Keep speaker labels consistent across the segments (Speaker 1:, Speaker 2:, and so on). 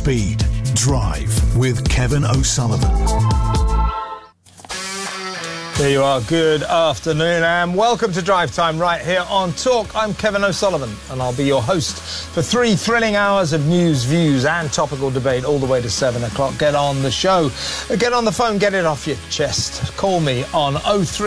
Speaker 1: Speed. Drive with Kevin O'Sullivan.
Speaker 2: There you are. Good afternoon and welcome to Drive Time right here on Talk. I'm Kevin O'Sullivan and I'll be your host for 3 thrilling hours of news, views and topical debate all the way to 7 o'clock. Get on the show. Get on the phone. Get it off your chest. Call me on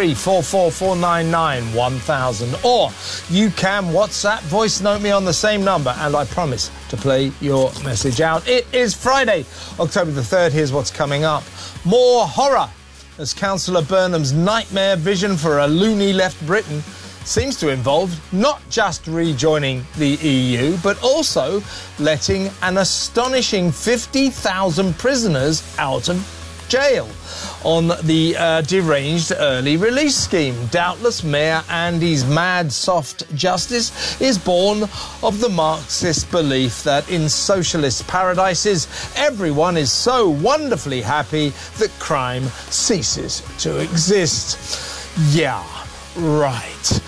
Speaker 2: 0344499 1000 or you can WhatsApp voice note me on the same number and I promise to play your message out. It is Friday, October the 3rd. Here's what's coming up. More horror as Councillor Burnham's nightmare vision for a loony left Britain seems to involve not just rejoining the EU, but also letting an astonishing 50,000 prisoners out of jail on the deranged early release scheme. Doubtless Mayor Andy's mad soft justice is born of the Marxist belief that in socialist paradises everyone is so wonderfully happy that crime ceases to exist. Yeah, right.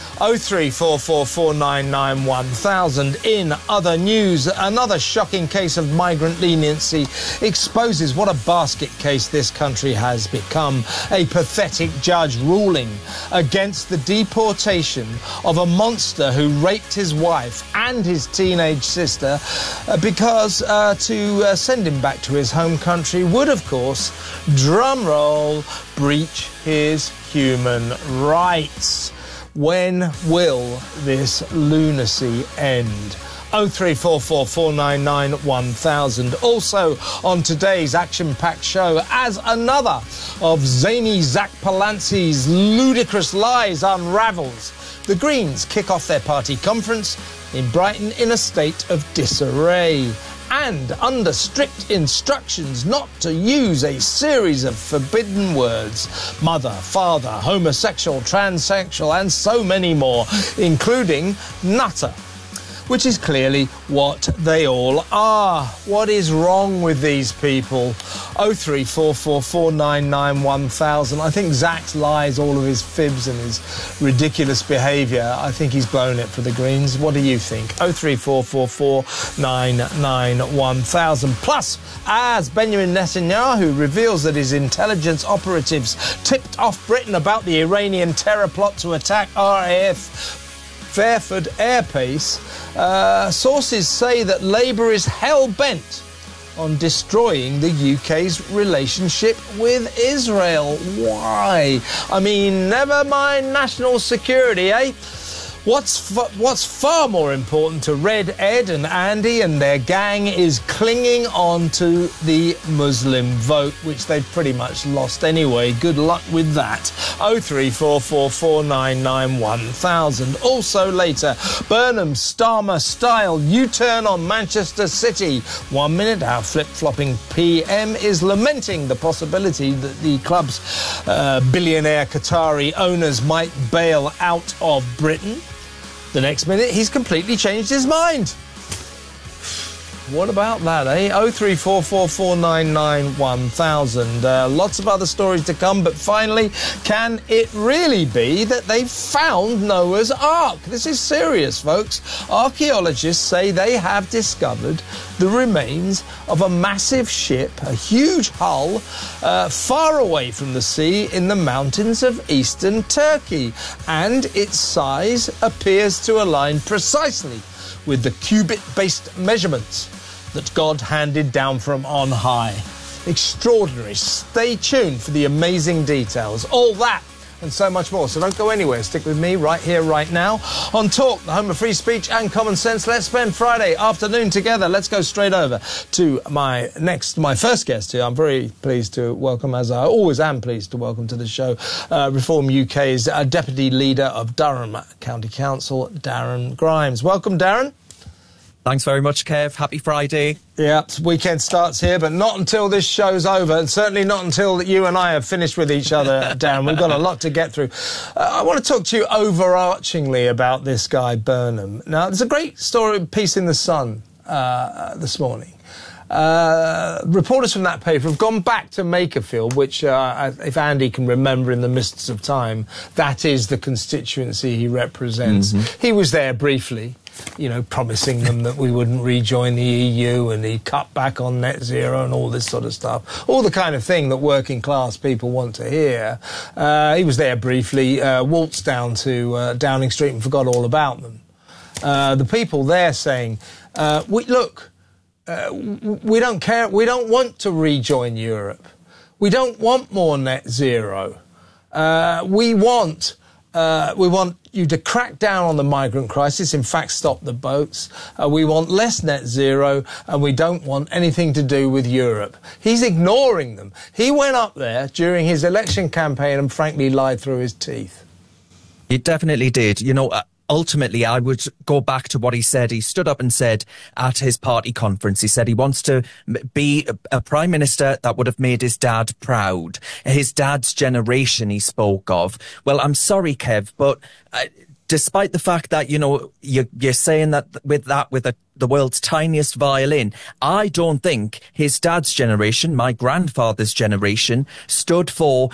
Speaker 2: 0344499 1000. In other news, another shocking case of migrant leniency exposes what a basket case this country has become. A pathetic judge ruling against the deportation of a monster who raped his wife and his teenage sister because to send him back to his home country would, of course, drum roll, breach his human rights. When will this lunacy end? 0344499 1000. Also on today's action-packed show, as another of zany Zach Palance's ludicrous lies unravels, the Greens kick off their party conference in Brighton in a state of disarray and under strict instructions not to use a series of forbidden words: mother, father, homosexual, transsexual and so many more, including nutter, which is clearly what they all are. What is wrong with these people? 0344499 1000. I think Zach's lies, all of his fibs and his ridiculous behaviour, I think he's blown it for the Greens. What do you think? 0344499 1000. Plus, as Benjamin Netanyahu reveals that his intelligence operatives tipped off Britain about the Iranian terror plot to attack RAF Fairford Air Base, sources say that Labour is hell-bent on destroying the UK's relationship with Israel. Why? I mean, never mind national security, eh? What's far more important to Red Ed and Andy and their gang is clinging on to the Muslim vote, which they've pretty much lost anyway. Good luck with that. 0344499 1000. Also later, Burnham Starmer style U-turn on Manchester City. 1 minute, our flip-flopping PM is lamenting the possibility that the club's billionaire Qatari owners might bail out of Britain. The next minute, he's completely changed his mind. What about that, eh? 0344499 1000. Lots of other stories to come, but finally, can it really be that they've found Noah's Ark? This is serious, folks. Archaeologists say they have discovered the remains of a massive ship, a huge hull, far away from the sea in the mountains of eastern Turkey, and its size appears to align precisely with the cubit-based measurements that God handed down from on high. Extraordinary. Stay tuned for the amazing details. All that and so much more. So don't go anywhere. Stick with me right here, right now on Talk, the home of free speech and common sense. Let's spend Friday afternoon together. Let's go straight over to my first guest here. I'm very pleased to welcome, as I always am pleased to welcome to the show, Reform UK's Deputy Leader of Durham County Council, Darren Grimes. Welcome, Darren.
Speaker 3: Thanks very much, Kev. Happy Friday.
Speaker 2: Yeah, weekend starts here, but not until this show's over, and certainly not until you and I have finished with each other, Darren. We've got a lot to get through. I want to talk to you overarchingly about this guy, Burnham. Now, there's a great piece in The Sun this morning. Reporters from that paper have gone back to Makerfield, which, if Andy can remember in the mists of time, that is the constituency he represents. Mm-hmm. He was there briefly. promising them that we wouldn't rejoin the EU, and he cut back on net zero and all this sort of stuff. All the kind of thing that working class people want to hear. He was there briefly, waltzed down to Downing Street and forgot all about them. The people there saying, we don't care, we don't want to rejoin Europe. We don't want more net zero. We want you to crack down on the migrant crisis, in fact, stop the boats. We want less net zero, and we don't want anything to do with Europe. He's ignoring them. He went up there during his election campaign and frankly lied through his teeth.
Speaker 3: He definitely did. Ultimately, I would go back to what he said. He stood up and said at his party conference, he said he wants to be a prime minister that would have made his dad proud. His dad's generation he spoke of. Well, I'm sorry, Kev, but despite the fact that, you're saying that with the world's tiniest violin, I don't think his dad's generation, my grandfather's generation, stood for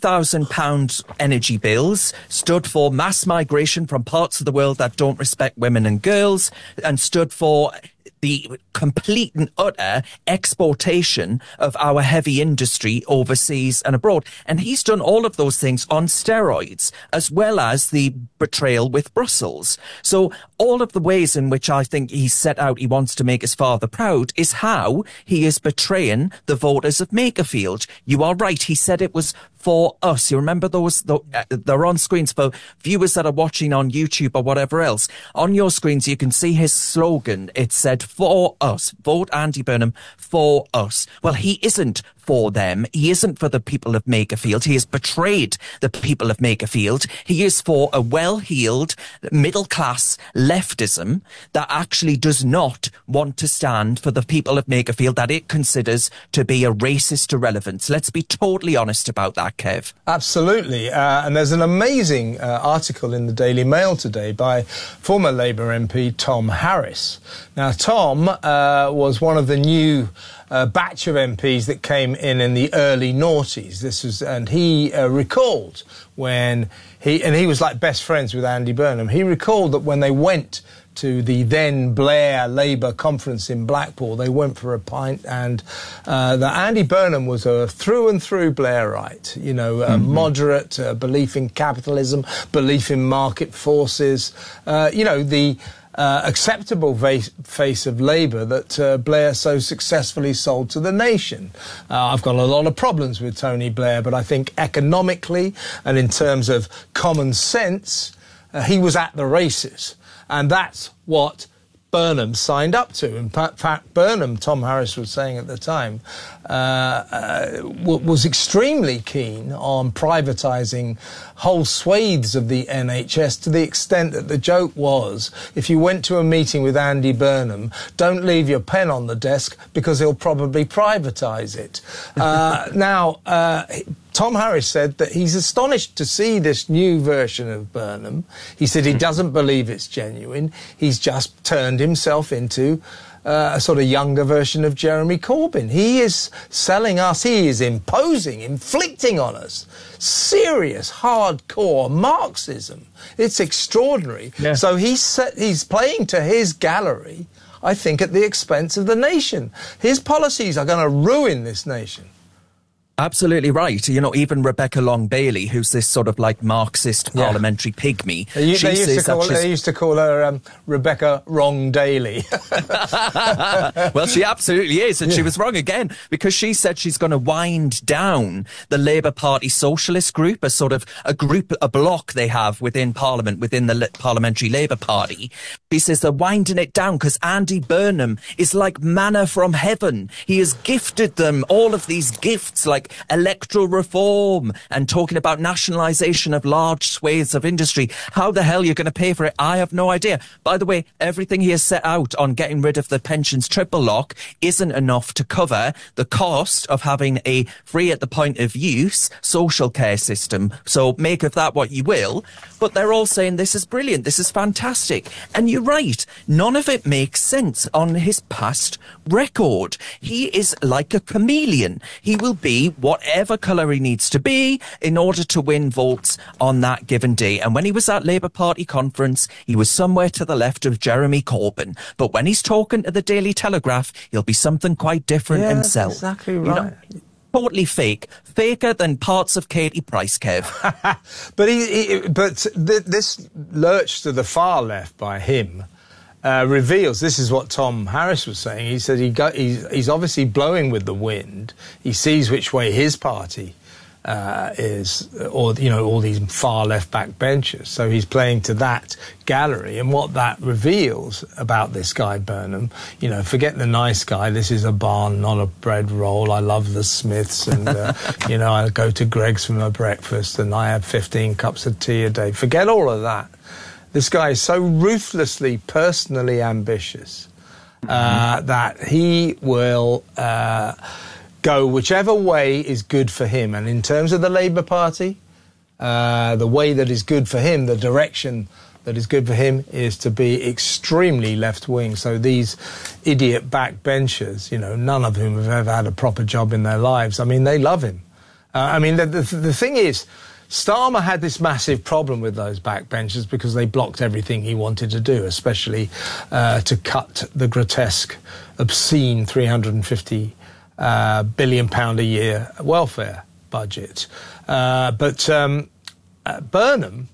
Speaker 3: £2,000 energy bills, stood for mass migration from parts of the world that don't respect women and girls, and stood for the complete and utter exportation of our heavy industry overseas and abroad. And he's done all of those things on steroids, as well as the betrayal with Brussels. So all of the ways in which I think he set out he wants to make his father proud is how he is betraying the voters of Makerfield. You are right, he said it was for us. You remember those? They're on screens for viewers that are watching on YouTube or whatever else. On your screens, you can see his slogan. It said, for us. Vote Andy Burnham for us. Well, he isn't for them. He isn't for the people of Makerfield. He has betrayed the people of Makerfield. He is for a well-heeled, middle-class leftism that actually does not want to stand for the people of Makerfield that it considers to be a racist irrelevance. Let's be totally honest about that, Kev.
Speaker 2: Absolutely. And there's an amazing article in the Daily Mail today by former Labour MP Tom Harris. Now, Tom was one of the new batch of MPs that came in the early noughties. And he recalled when he was like best friends with Andy Burnham. He recalled that when they went to the then Blair Labour conference in Blackpool, they went for a pint, and that Andy Burnham was a through and through Blairite, a moderate belief in capitalism, belief in market forces, the acceptable face of Labour that Blair so successfully sold to the nation. I've got a lot of problems with Tony Blair, but I think economically and in terms of common sense, he was at the races. And that's what Burnham signed up to. In fact, Burnham, Tom Harris was saying at the time, was extremely keen on privatising whole swathes of the NHS, to the extent that the joke was, if you went to a meeting with Andy Burnham, don't leave your pen on the desk because he'll probably privatise it. Tom Harris said that he's astonished to see this new version of Burnham. He said he doesn't believe it's genuine. He's just turned himself into a sort of younger version of Jeremy Corbyn. He is selling us, he is inflicting on us serious, hardcore Marxism. It's extraordinary. Yeah. So he's playing to his gallery, I think, at the expense of the nation. His policies are going to ruin this nation.
Speaker 3: Absolutely right. Even Rebecca Long-Bailey, who's this sort of like Marxist parliamentary pygmy. They
Speaker 2: used to call her Rebecca Wrong Daily.
Speaker 3: Well, she absolutely is, and she was wrong again, because she said she's going to wind down the Labour Party Socialist Group, a bloc they have within Parliament, within the Parliamentary Labour Party. She says they're winding it down because Andy Burnham is like manna from heaven. He has gifted them all of these gifts, like electoral reform and talking about nationalisation of large swathes of industry. How the hell you're going to pay for it, I have no idea. By the way, everything he has set out on getting rid of the pensions triple lock isn't enough to cover the cost of having a free at the point of use social care system. So make of that what you will. But they're all saying this is brilliant, this is fantastic. And you're right, none of it makes sense on his past record. He is like a chameleon. He will be whatever colour he needs to be in order to win votes on that given day. And when he was at Labour Party conference, he was somewhere to the left of Jeremy Corbyn. But when he's talking to the Daily Telegraph, he'll be something quite different himself.
Speaker 2: That's exactly right.
Speaker 3: Totally fake. Faker than parts of Katie Price, Kev.
Speaker 2: But this lurch to the far left by him reveals, this is what Tom Harris was saying, he said he's obviously blowing with the wind. He sees which way his party is, or, you know, all these far left backbenchers. So he's playing to that gallery. And what that reveals about this guy, Burnham, you know, forget the nice guy. This is a barn, not a bread roll. I love the Smiths and, you know, I go to Greg's for my breakfast and I have 15 cups of tea a day. Forget all of that. This guy is so ruthlessly, personally ambitious that he will go whichever way is good for him. And in terms of the Labour Party, the way that is good for him, the direction that is good for him is to be extremely left-wing. So these idiot backbenchers, you know, none of whom have ever had a proper job in their lives, I mean, they love him. I mean, the thing is, Starmer had this massive problem with those backbenchers because they blocked everything he wanted to do, especially to cut the grotesque, obscene £350 billion a year welfare budget. But Burnham,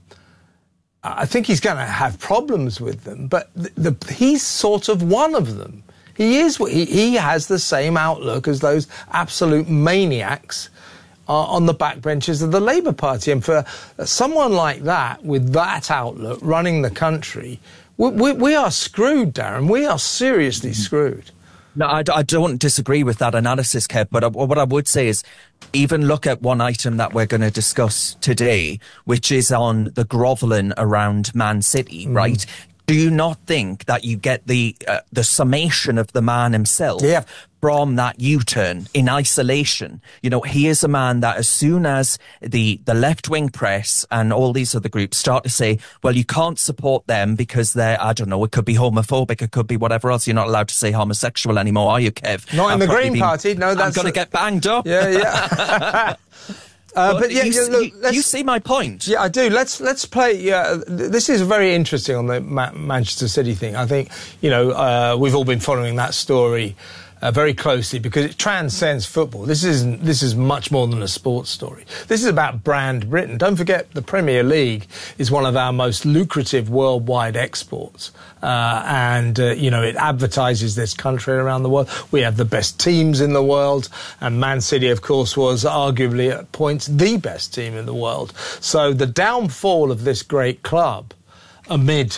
Speaker 2: I think he's going to have problems with them, but he's sort of one of them. He has the same outlook as those absolute maniacs on the backbenches of the Labour Party. And for someone like that, with that outlook, running the country, we are screwed, Darren. We are seriously screwed.
Speaker 3: No, I don't disagree with that analysis, Kev, but what I would say is even look at one item that we're going to discuss today, which is on the grovelling around Man City, right? Do you not think that you get the summation of the man himself from that U-turn in isolation? You know, he is a man that as soon as the left-wing press and all these other groups start to say, well, you can't support them because they're, I don't know, it could be homophobic, it could be whatever else. You're not allowed to say homosexual anymore, are you, Kev?
Speaker 2: Not in the Green Party. No, that's...
Speaker 3: I'm going to get banged up.
Speaker 2: Yeah. But yeah,
Speaker 3: you see my point.
Speaker 2: Yeah, I do. Let's play. This is very interesting on the Manchester City thing. I think, you know, we've all been following that story very closely because it transcends football. This is much more than a sports story. This is about brand Britain. Don't forget, the Premier League is one of our most lucrative worldwide exports, and you know, it advertises this country around the world. We have the best teams in the world, and Man City, of course, was arguably at points the best team in the world. So the downfall of this great club amid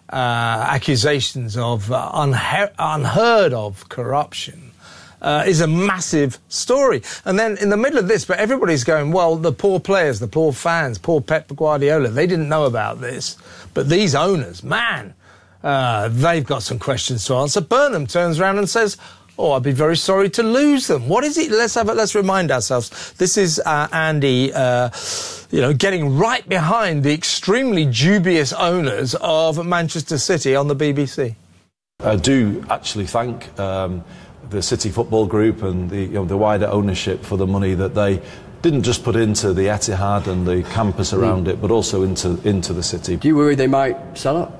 Speaker 2: accusations of unheard of corruption is a massive story. And then in the middle of this, but everybody's going, well, the poor players, the poor fans, poor Pep Guardiola, they didn't know about this. But these owners, man, they've got some questions to answer. Burnham turns around and says, oh, I'd be very sorry to lose them. What is it? Let's remind ourselves. This is Andy, you know, getting right behind the extremely dubious owners of Manchester City on the BBC.
Speaker 4: I do actually thank the City Football Group and the wider ownership for the money that they didn't just put into the Etihad and the campus around it, but also into the city.
Speaker 5: Do you worry they might sell up?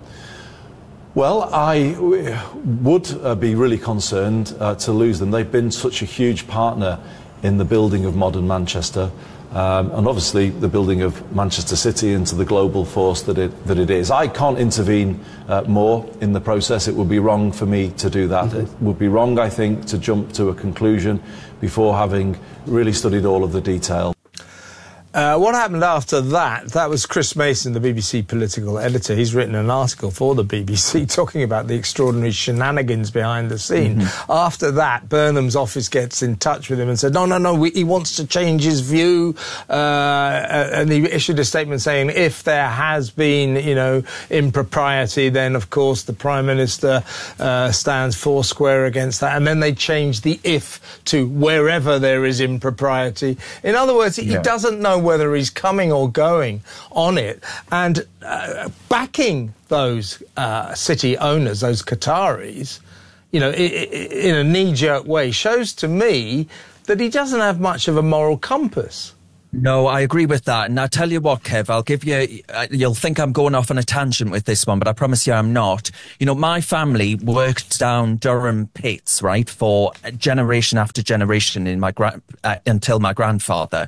Speaker 4: Well, I would be really concerned to lose them. They've been such a huge partner in the building of modern Manchester, and obviously the building of Manchester City into the global force that it is. I can't intervene more in the process. It would be wrong for me to do that. It would be wrong, I think, to jump to a conclusion before having really studied all of the detail.
Speaker 2: What happened after that? That was Chris Mason, the BBC political editor. He's written an article for the BBC talking about the extraordinary shenanigans behind the scene. After that, Burnham's office gets in touch with him and said, no, he wants to change his view. And he issued a statement saying if there has been, you know, impropriety, then, of course, the Prime Minister stands foursquare against that. And then they changed the if to wherever there is impropriety. In other words, he doesn't know whether he's coming or going on it, and backing those city owners, those Qataris, you know, in a knee-jerk way, shows to me that he doesn't have much of a moral compass.
Speaker 3: No, I agree with that. And I'll tell you what, Kev, I'll give you, you'll think I'm going off on a tangent with this one, but I promise you I'm not. You know, my family worked down Durham pits, right, for generation after generation until my grandfather.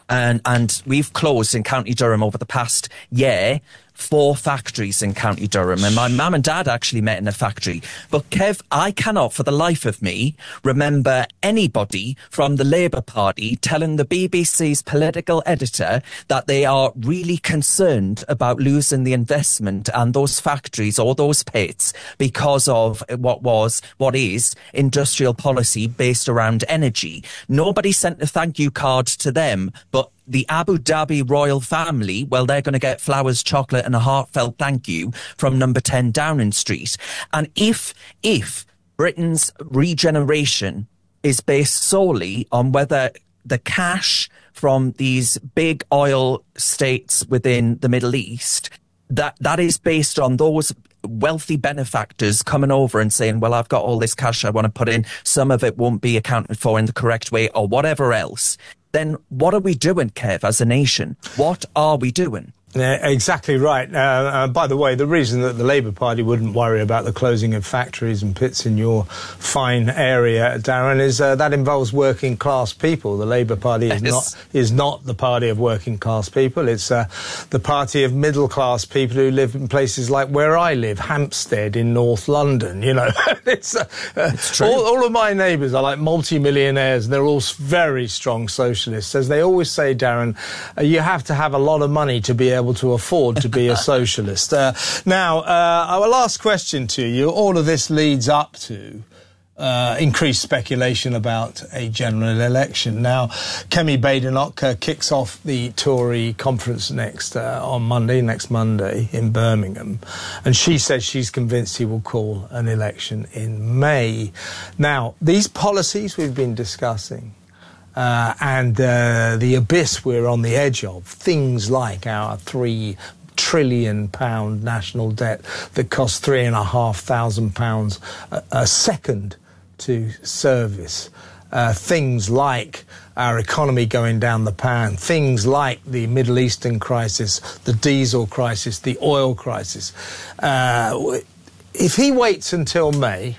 Speaker 3: And we've closed in County Durham over the past year 4 factories in County Durham, and my mum and dad actually met in a factory. But Kev, I cannot for the life of me remember anybody from the Labour Party telling the BBC's political editor that they are really concerned about losing the investment and those factories or those pits because of what is industrial policy based around energy. Nobody sent a thank you card to them, but the Abu Dhabi royal family, well, they're going to get flowers, chocolate and a heartfelt thank you from number 10 Downing Street. And if Britain's regeneration is based solely on whether the cash from these big oil states within the Middle East, that is based on those wealthy benefactors coming over and saying, well, I've got all this cash I want to put in, some of it won't be accounted for in the correct way or whatever else, then what are we doing, Kev, as a nation? What are we doing?
Speaker 2: Yeah, exactly right. By the way, the reason that the Labour Party wouldn't worry about the closing of factories and pits in your fine area, Darren, is that involves working class people. The Labour Party is not the party of working class people. It's the party of middle class people who live in places like where I live, Hampstead in North London. You know, it's true. All of my neighbours are like multi-millionaires, and they're all very strong socialists. As they always say, Darren, you have to have a lot of money to be able to afford to be a socialist. Now, our last question to you, all of this leads up to increased speculation about a general election. Now, Kemi Badenoch kicks off the Tory conference next Monday in Birmingham, and she says she's convinced he will call an election in May. Now, these policies we've been discussing, and the abyss we're on the edge of, things like our £3 trillion national debt that costs £3,500 a second to service, things like our economy going down the pan, things like the Middle Eastern crisis, the diesel crisis, the oil crisis. If he waits until May,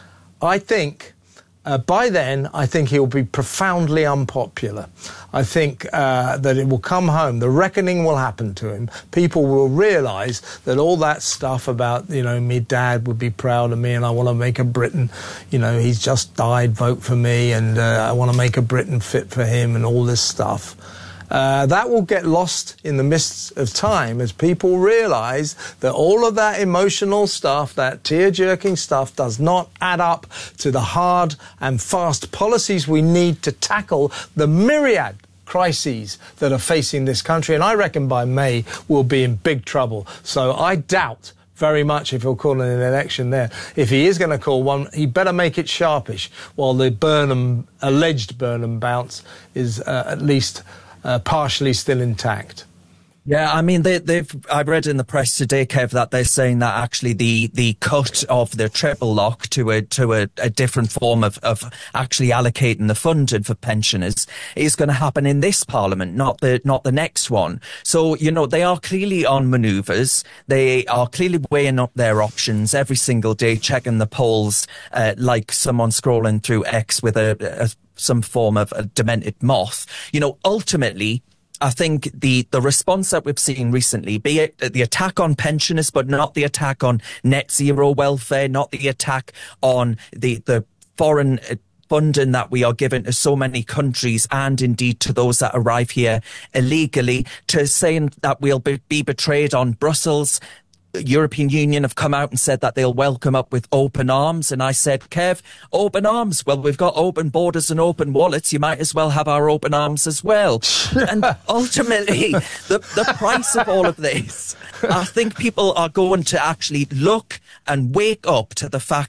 Speaker 2: I think by then, I think he'll be profoundly unpopular. I think that it will come home. The reckoning will happen to him. People will realise that all that stuff about, you know, me dad would be proud of me and I want to make a Britain, you know, he's just died, vote for me, and I want to make a Britain fit for him and all this stuff. That will get lost in the mists of time as people realise that all of that emotional stuff, that tear-jerking stuff, does not add up to the hard and fast policies we need to tackle the myriad crises that are facing this country. And I reckon by May we'll be in big trouble. So I doubt very much if he'll call an election there. If he is going to call one, he better make it sharpish, while the alleged Burnham bounce is at least partially still intact.
Speaker 3: Yeah, I mean, I read in the press today, Kev, that they're saying that actually the cut of the triple lock to a different form of actually allocating the funding for pensioners is going to happen in this Parliament, not the next one. So, you know, they are clearly on manoeuvres. They are clearly weighing up their options every single day, checking the polls like someone scrolling through X with some form of a demented moth. You know, ultimately, I think the response that we've seen recently, be it the attack on pensioners, but not the attack on net zero welfare, not the attack on the foreign funding that we are giving to so many countries and indeed to those that arrive here illegally, to saying that we'll be betrayed on Brussels. The European Union have come out and said that they'll welcome up with open arms. And I said, Kev, open arms? Well, we've got open borders and open wallets. You might as well have our open arms as well. And ultimately, the price of all of this, I think people are going to actually look and wake up to the fact that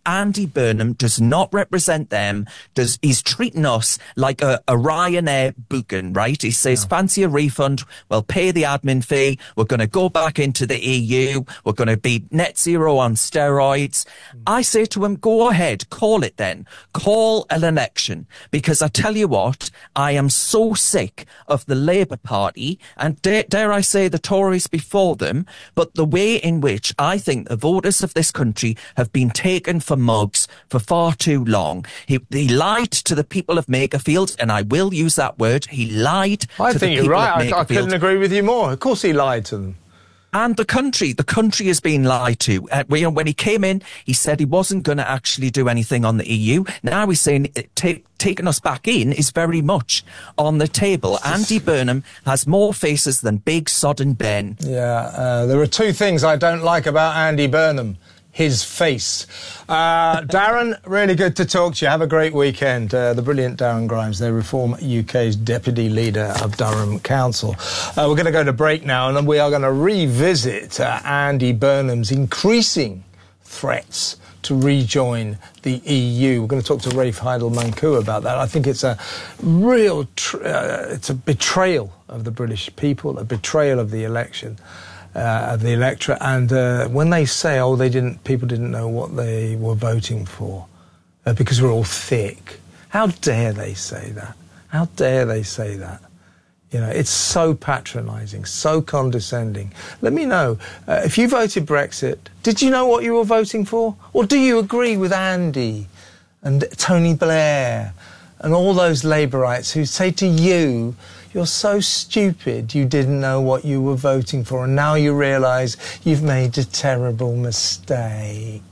Speaker 3: Andy Burnham does not represent them. He's treating us like a Ryanair booking, right? He says, fancy a refund, we'll pay the admin fee, we're going to go back into the EU, we're going to be net zero on steroids. I say to him, go ahead, call it then. Call an election. Because I tell you what, I am so sick of the Labour Party, and dare I say the Tories before them, but the way in which I think the voters of this country have been taken for mugs for far too long. He lied to the people of Makerfield, and I will use that word. He lied to the people of Makerfield. I think you're right.
Speaker 2: I couldn't agree with you more. Of course he lied to them.
Speaker 3: And the country has been lied to. When he came in, he said he wasn't going to actually do anything on the EU. Now he's saying taking us back in is very much on the table. Andy Burnham has more faces than Big Sodden Ben.
Speaker 2: Yeah, there are two things I don't like about Andy Burnham. His face. Darren, really good to talk to you. Have a great weekend. The brilliant Darren Grimes, the Reform UK's Deputy Leader of Durham Council. We're going to go to break now, and we are going to revisit Andy Burnham's increasing threats to rejoin the EU. We're going to talk to Rafe Heidel-Mankoo about that. I think it's a real it's a betrayal of the British people, a betrayal of the election. Of the electorate, and when they say, people didn't know what they were voting for because we're all thick. How dare they say that? How dare they say that? You know, it's so patronising, so condescending. Let me know, if you voted Brexit, did you know what you were voting for? Or do you agree with Andy and Tony Blair and all those Labourites who say to you, you're so stupid you didn't know what you were voting for, and now you realise you've made a terrible mistake.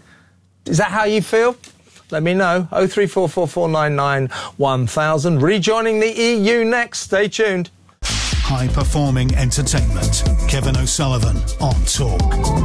Speaker 2: Is that how you feel? Let me know. 03444991000. Rejoining the EU next. Stay tuned.
Speaker 1: High-performing entertainment. Kevin O'Sullivan on Talk.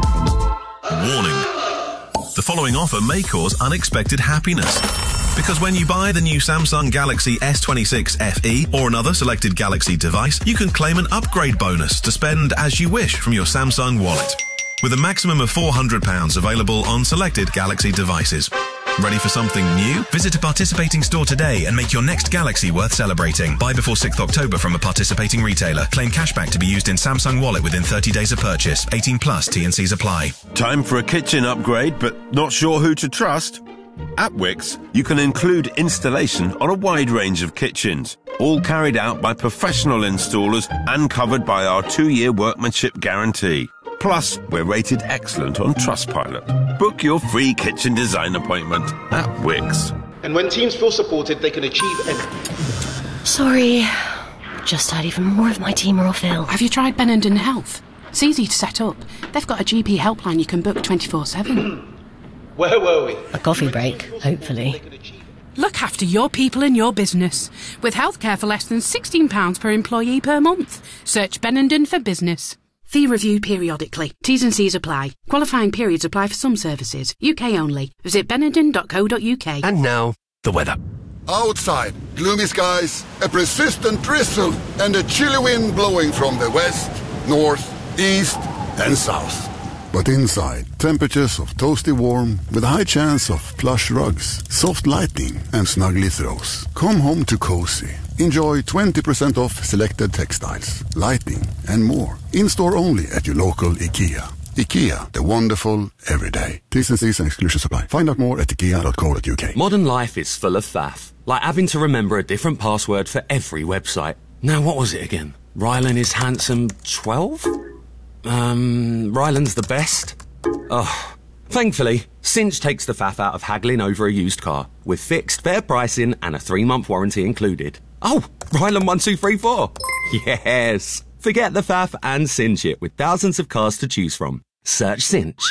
Speaker 5: Warning. The following offer may cause unexpected happiness. Because when you buy the new Samsung Galaxy S26 FE or another selected Galaxy device, you can claim an upgrade bonus to spend as you wish from your Samsung wallet. With a maximum of £400 available on selected Galaxy devices. Ready for something new? Visit a participating store today and make your next Galaxy worth celebrating. Buy before 6th October from a participating retailer. Claim cashback to be used in Samsung Wallet within 30 days of purchase. 18 plus T&Cs apply.
Speaker 6: Time for a kitchen upgrade, but not sure who to trust? At Wickes, you can include installation on a wide range of kitchens, all carried out by professional installers and covered by our 2-year workmanship guarantee. Plus, we're rated excellent on Trustpilot. Book your free kitchen design appointment at Wickes.
Speaker 7: And when teams feel supported, they can achieve anything.
Speaker 8: Sorry, just had even more of my team are off ill.
Speaker 9: Have you tried Benenden Health? It's easy to set up. They've got a GP helpline you can book 24/7.
Speaker 7: Where were we?
Speaker 8: A coffee break, hopefully.
Speaker 9: Look after your people and your business. With healthcare for less than £16 per employee per month. Search Benenden for business. Fee reviewed periodically. T's and C's apply. Qualifying periods apply for some services. UK only. Visit benenden.co.uk.
Speaker 10: And now, the weather.
Speaker 11: Outside, gloomy skies, a persistent drizzle, and a chilly wind blowing from the west, north, east, and south. But inside, temperatures of toasty warm with a high chance of plush rugs, soft lighting, and snuggly throws. Come home to cozy. Enjoy 20% off selected textiles, lighting, and more. In-store only at your local IKEA. IKEA, the wonderful everyday. T's and C's and exclusions apply. Find out more at ikea.co.uk.
Speaker 10: Modern life is full of faff, like having to remember a different password for every website. Now, what was it again? Rylan is handsome 12? Rylan's the best. Oh, thankfully, Cinch takes the faff out of haggling over a used car, with fixed, fair pricing and a 3-month warranty included. Oh, Rylan 1234. Yes. Forget the faff and cinch it with thousands of cars to choose from. Search Cinch.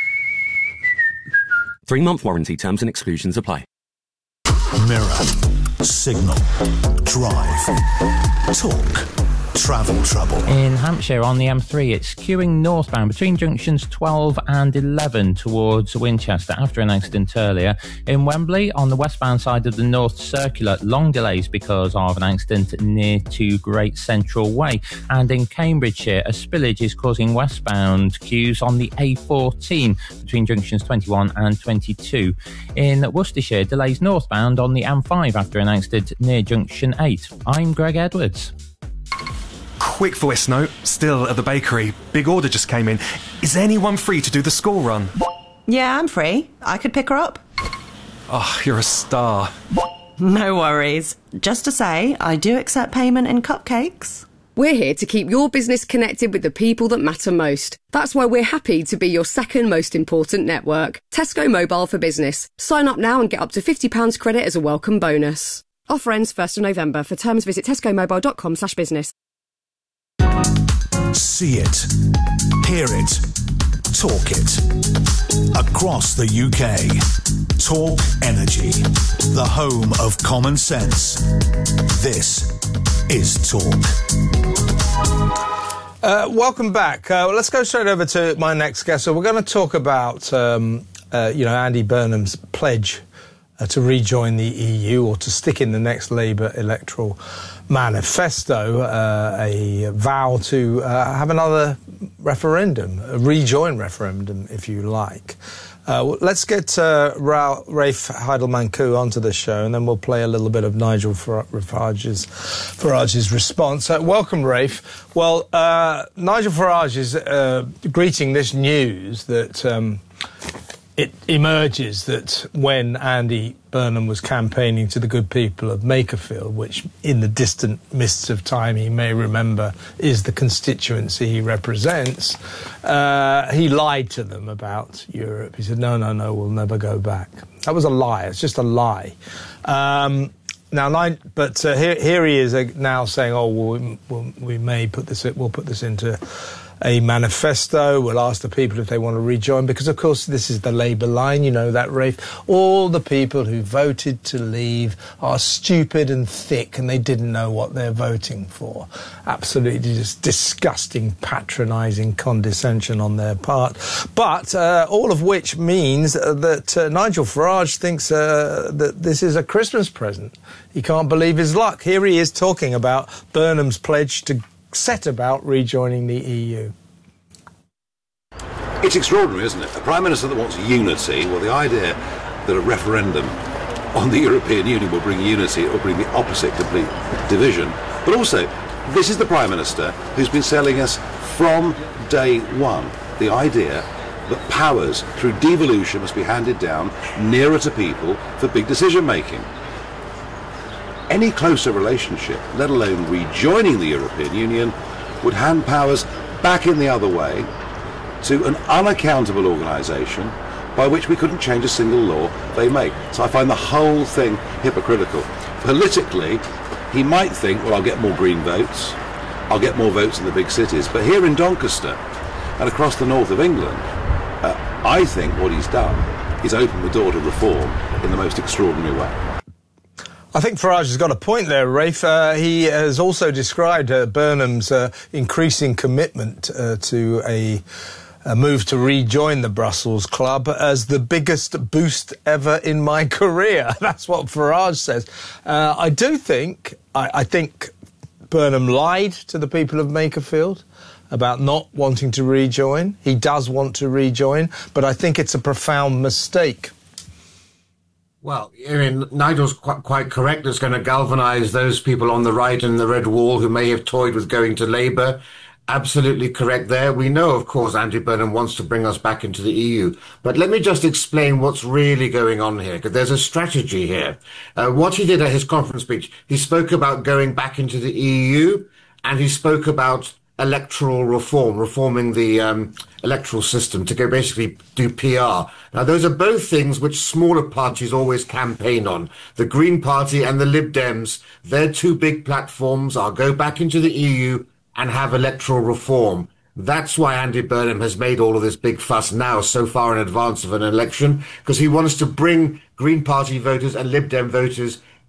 Speaker 10: 3-month warranty terms and exclusions apply.
Speaker 1: Mirror, Signal, Drive, Talk. travel trouble.
Speaker 12: In Hampshire on the M3, it's queuing northbound between junctions 12 and 11 towards Winchester after an accident earlier. In Wembley on the westbound side of the North Circular, long delays because of an accident near to Great Central Way. And in Cambridgeshire, a spillage is causing westbound queues on the A14 between junctions 21 and 22. In Worcestershire, delays northbound on the M5 after an accident near junction 8. I'm Greg Edwards.
Speaker 13: Quick voice note, still at the bakery. Big order just came in. Is anyone free to do the school run?
Speaker 14: Yeah, I'm free. I could pick her up.
Speaker 13: Oh, you're a star.
Speaker 14: No worries. Just to say, I do accept payment in cupcakes.
Speaker 15: We're here to keep your business connected with the people that matter most. That's why we're happy to be your second most important network. Tesco Mobile for Business. Sign up now and get up to £50 credit as a welcome bonus. Offer ends 1st of November. For terms, visit tescomobile.com/business.
Speaker 1: See it, hear it, talk it. Across the UK. Talk Energy, the home of common sense. This is Talk.
Speaker 2: Welcome back. Let's go straight over to my next guest. So we're going to talk about, Andy Burnham's pledge to rejoin the EU or to stick in the next Labour electoral manifesto, a vow to have another referendum, a rejoin referendum, if you like. Let's get Rafe Heidelman-Koo onto the show, and then we'll play a little bit of Nigel Farage's response. Welcome, Rafe. Well, Nigel Farage is greeting this news that it emerges that when Andy Burnham was campaigning to the good people of Makerfield, which in the distant mists of time he may remember is the constituency he represents, he lied to them about Europe. He said, no, we'll never go back. That was a lie. It's just a lie. Here he is now saying, we may put this, we'll put this into a manifesto. We'll ask the people if they want to rejoin, because of course this is the Labour line, you know that, Rafe. All the people who voted to leave are stupid and thick and they didn't know what they're voting for. Absolutely just disgusting, patronising condescension on their part. But all of which means that Nigel Farage thinks that this is a Christmas present. He can't believe his luck. Here he is talking about Burnham's pledge to set about rejoining the EU.
Speaker 16: It's extraordinary, isn't it? A Prime Minister that wants unity, well, the idea that a referendum on the European Union will bring unity, it will bring the opposite, complete division. But also, this is the Prime Minister who's been selling us from day one the idea that powers through devolution must be handed down nearer to people for big decision making. Any closer relationship, let alone rejoining the European Union, would hand powers back in the other way to an unaccountable organisation by which we couldn't change a single law they make. So I find the whole thing hypocritical. Politically, he might think, well, I'll get more Green votes, I'll get more votes in the big cities, but here in Doncaster and across the north of England, I think what he's done is open the door to reform in the most extraordinary way.
Speaker 2: I think Farage has got a point there, Rafe. He has also described Burnham's increasing commitment to a move to rejoin the Brussels Club as the biggest boost ever in my career. That's what Farage says. I think Burnham lied to the people of Makerfield about not wanting to rejoin. He does want to rejoin, but I think it's a profound mistake.
Speaker 17: Well, I mean, Nigel's quite correct. It's going to galvanise those people on the right and the Red Wall who may have toyed with going to Labour. Absolutely correct there. We know, of course, Andy Burnham wants to bring us back into the EU. But let me just explain what's really going on here, because there's a strategy here. What he did at his conference speech, he spoke about going back into the EU, and he spoke about electoral reform, reforming the electoral system to go basically do PR. Now, those are both things which smaller parties always campaign on. The Green Party and the Lib Dems, their two big platforms are go back into the EU and have electoral reform. That's why Andy Burnham has made all of this big fuss now, so far in advance of an election, because he wants to bring Green Party voters and Lib Dem voters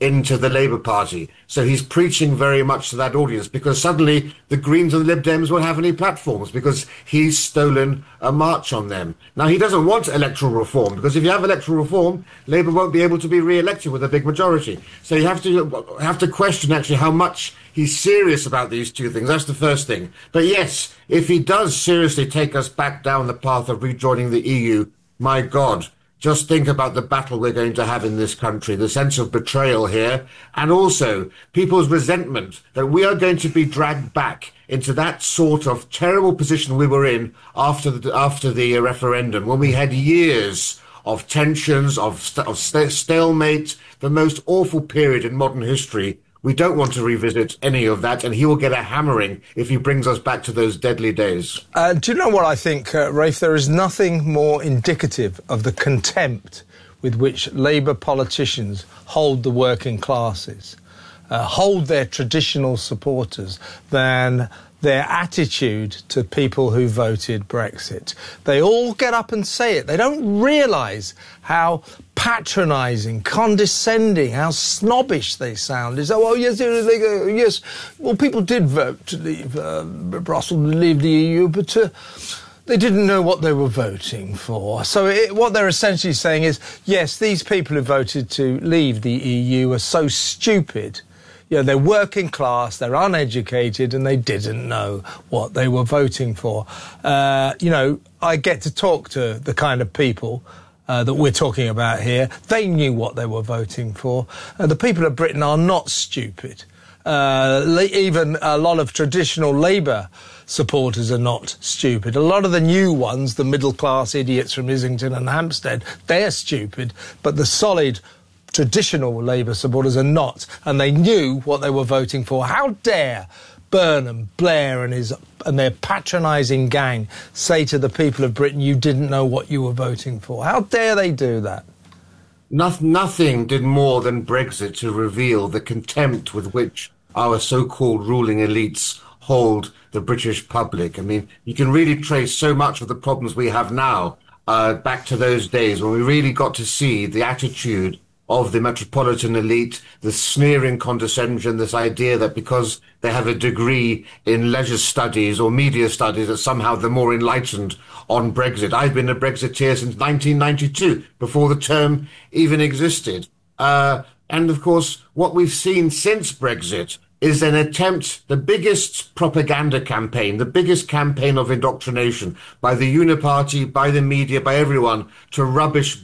Speaker 17: into the Labour Party. So he's preaching very much to that audience, because suddenly the Greens and the Lib Dems won't have any platforms because he's stolen a march on them. Now, he doesn't want electoral reform, because if you have electoral reform, Labour won't be able to be re-elected with a big majority. So you have to question actually how much he's serious about these two things. That's the first thing. But yes, if he does seriously take us back down the path of rejoining the EU, my God, just think about the battle we're going to have in this country, the sense of betrayal here, and also people's resentment that we are going to be dragged back into that sort of terrible position we were in after the referendum, when we had years of tensions, of stalemate, the most awful period in modern history. We don't want to revisit any of that, and he will get a hammering if he brings us back to those deadly days.
Speaker 2: Do you know what I think, Rafe? There is nothing more indicative of the contempt with which Labour politicians hold the working classes, hold their traditional supporters, than their attitude to people who voted Brexit. They all get up and say it. They don't realise how patronising, condescending, how snobbish they sound. It's, oh, yes, well, people did vote to leave Brussels, to leave the EU, but they didn't know what they were voting for. So what they're essentially saying is, yes, these people who voted to leave the EU are so stupid. You know, they're working class, they're uneducated, and they didn't know what they were voting for. You know, I get to talk to the kind of people that we're talking about here. They knew what they were voting for. The people of Britain are not stupid. Even a lot of traditional Labour supporters are not stupid. A lot of the new ones, the middle-class idiots from Islington and Hampstead, they're stupid, but the solid traditional Labour supporters are not, and they knew what they were voting for. How dare Burnham, Blair and their patronising gang say to the people of Britain, you didn't know what you were voting for? How dare they do that?
Speaker 17: Nothing did more than Brexit to reveal the contempt with which our so-called ruling elites hold the British public. I mean, you can really trace so much of the problems we have now back to those days when we really got to see the attitude of the metropolitan elite, the sneering condescension, this idea that because they have a degree in leisure studies or media studies that somehow they're more enlightened on Brexit. I've been a Brexiteer since 1992, before the term even existed. And of course, what we've seen since Brexit is an attempt, the biggest propaganda campaign, the biggest campaign of indoctrination by the Uniparty, by the media, by everyone, to rubbish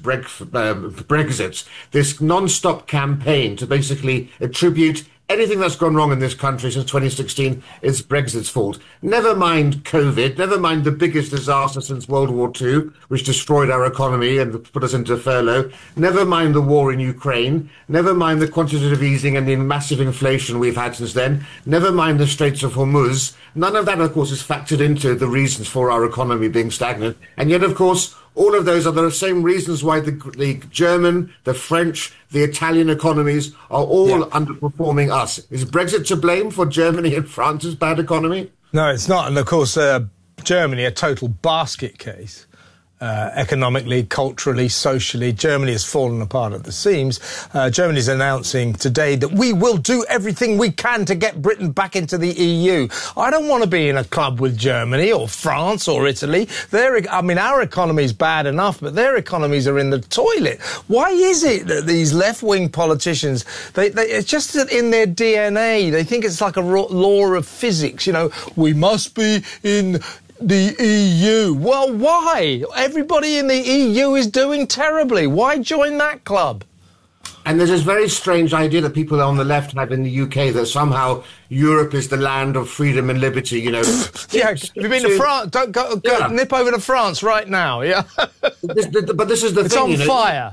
Speaker 17: Brexit. This non-stop campaign to basically attribute anything that's gone wrong in this country since 2016 is Brexit's fault. Never mind COVID, never mind the biggest disaster since World War II, which destroyed our economy and put us into furlough. Never mind the war in Ukraine. Never mind the quantitative easing and the massive inflation we've had since then. Never mind the Straits of Hormuz. None of that, of course, is factored into the reasons for our economy being stagnant. And yet, of course, all of those are the same reasons why the German, the French, the Italian economies are all underperforming us. Is Brexit to blame for Germany and France's bad economy?
Speaker 2: No, it's not. And of course, Germany, a total basket case. Economically, culturally, socially, Germany has fallen apart at the seams. Germany is announcing today that we will do everything we can to get Britain back into the EU. I don't want to be in a club with Germany or France or Italy. Our economy is bad enough, but their economies are in the toilet. Why is it that these left-wing politicians, it's just in their DNA. They think it's like a law of physics. You know, we must be in the EU. Well, why? Everybody in the EU is doing terribly. Why join that club?
Speaker 17: And there's this very strange idea that people on the left have in the UK that somehow Europe is the land of freedom and liberty, you know.
Speaker 2: Yeah, have you been to France? Don't go nip over to France right now, yeah?
Speaker 17: But this is the
Speaker 2: it's
Speaker 17: thing,
Speaker 2: on fire.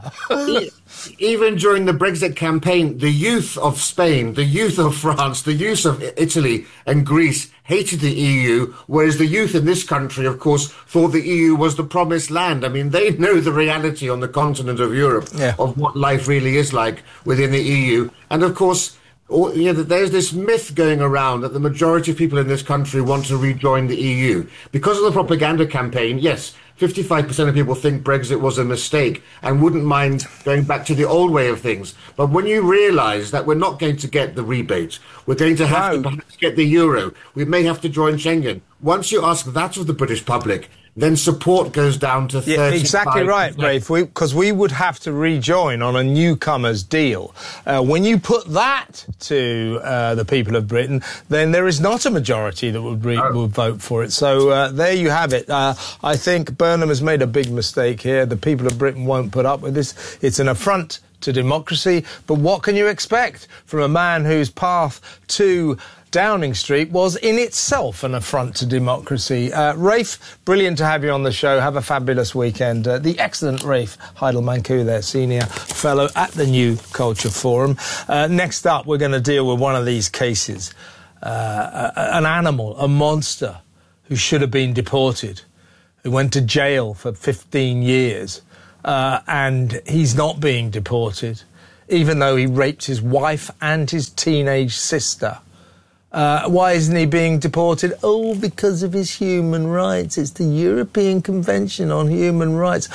Speaker 17: Even during the Brexit campaign, the youth of Spain, the youth of France, the youth of Italy and Greece hated the EU, whereas the youth in this country, of course, thought the EU was the promised land. I mean, they know the reality on the continent of Europe of what life really is like within the EU. And, of course, there's this myth going around that the majority of people in this country want to rejoin the EU. Because of the propaganda campaign, yes, 55% of people think Brexit was a mistake and wouldn't mind going back to the old way of things. But when you realise that we're not going to get the rebates, we're going to have to perhaps get the euro, we may have to join Schengen. Once you ask that of the British public, then support goes down to 35%.
Speaker 2: Yeah, exactly right, Rafe, because we would have to rejoin on a newcomers deal. When you put that to the people of Britain, then there is not a majority that would vote for it. So there you have it. I think Burnham has made a big mistake here. The people of Britain won't put up with this. It's an affront to democracy. But what can you expect from a man whose path to Downing Street was in itself an affront to democracy? Rafe, brilliant to have you on the show. Have a fabulous weekend. The excellent Rafe Heidelmanku there, Senior Fellow at the New Culture Forum. Next up, we're going to deal with one of these cases. An animal, a monster, who should have been deported, who went to jail for 15 years, and he's not being deported, even though he raped his wife and his teenage sister. Why isn't he being deported? Oh, because of his human rights. It's the European Convention on Human Rights.